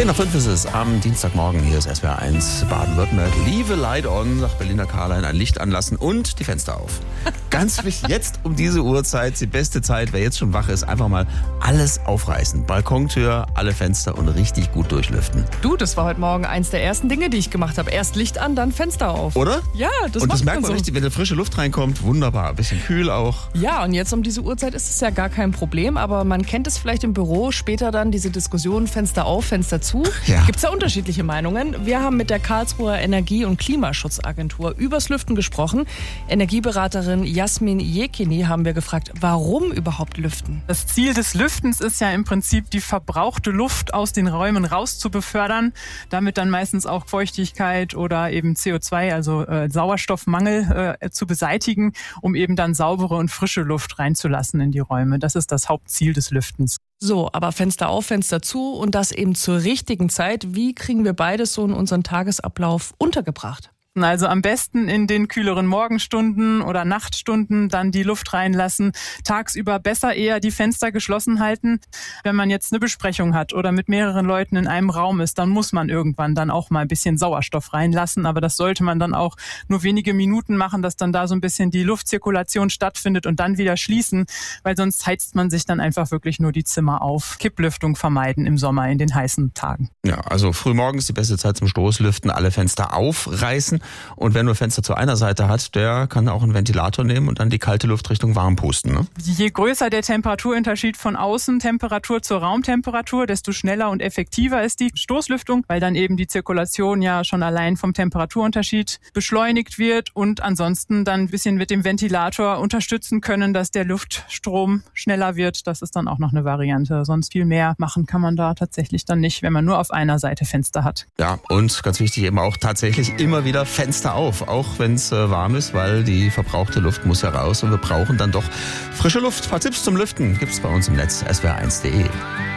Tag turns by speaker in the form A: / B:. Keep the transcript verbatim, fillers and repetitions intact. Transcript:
A: zehn nach fünf ist es am Dienstagmorgen. Hier ist S W R eins Baden-Württemberg. Liebe Light On, sagt Berliner Karlein, ein Licht anlassen und die Fenster auf. Ganz wichtig, jetzt um diese Uhrzeit, die beste Zeit, wer jetzt schon wach ist, einfach mal alles aufreißen. Balkontür, alle Fenster und richtig gut durchlüften.
B: Du, das war heute Morgen eins der ersten Dinge, die ich gemacht habe. Erst Licht an, dann Fenster auf.
A: Oder?
B: Ja, das
A: Und
B: macht
A: das merkt
B: man
A: man
B: so.
A: richtig, wenn eine frische Luft reinkommt. Wunderbar, ein bisschen kühl auch.
B: Ja, und jetzt um diese Uhrzeit ist es ja gar kein Problem, aber man kennt es vielleicht im Büro, später dann diese Diskussion, Fenster auf, Fenster zu.
A: Ja.
B: Gibt es da unterschiedliche Meinungen? Wir haben mit der Karlsruher Energie- und Klimaschutzagentur übers Lüften gesprochen. Energieberaterin Jasmin Jekini haben wir gefragt, warum überhaupt lüften?
C: Das Ziel des Lüftens ist ja im Prinzip, die verbrauchte Luft aus den Räumen raus zu befördern, damit dann meistens auch Feuchtigkeit oder eben C O zwei, also äh, Sauerstoffmangel äh, zu beseitigen, um eben dann saubere und frische Luft reinzulassen in die Räume. Das ist das Hauptziel des Lüftens.
B: So, aber Fenster auf, Fenster zu und das eben zur richtigen Zeit. Wie kriegen wir beides so in unseren Tagesablauf untergebracht?
C: Also am besten in den kühleren Morgenstunden oder Nachtstunden dann die Luft reinlassen. Tagsüber besser eher die Fenster geschlossen halten. Wenn man jetzt eine Besprechung hat oder mit mehreren Leuten in einem Raum ist, dann muss man irgendwann dann auch mal ein bisschen Sauerstoff reinlassen. Aber das sollte man dann auch nur wenige Minuten machen, dass dann da so ein bisschen die Luftzirkulation stattfindet und dann wieder schließen, weil sonst heizt man sich dann einfach wirklich nur die Zimmer auf. Kipplüftung vermeiden im Sommer in den heißen Tagen.
A: Ja, also frühmorgens die beste Zeit zum Stoßlüften, alle Fenster aufreißen. Und wer nur Fenster zu einer Seite hat, der kann auch einen Ventilator nehmen und dann die kalte Luft Richtung warm pusten. Ne?
C: Je größer der Temperaturunterschied von Außentemperatur zur Raumtemperatur, desto schneller und effektiver ist die Stoßlüftung, weil dann eben die Zirkulation ja schon allein vom Temperaturunterschied beschleunigt wird und ansonsten dann ein bisschen mit dem Ventilator unterstützen können, dass der Luftstrom schneller wird. Das ist dann auch noch eine Variante. Sonst viel mehr machen kann man da tatsächlich dann nicht, wenn man nur auf einer Seite Fenster hat.
A: Ja, und ganz wichtig eben auch tatsächlich immer wieder Fenster auf, auch wenn es äh, warm ist, weil die verbrauchte Luft muss heraus und wir brauchen dann doch frische Luft. Ein paar Tipps zum Lüften gibt's bei uns im Netz s w r eins punkt d e.